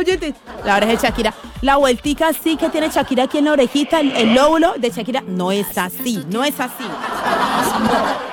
oyentes. La oreja de Shakira. La vueltica sí que tiene Shakira aquí en la orejita, el lóbulo de Shakira. No es así, no es así.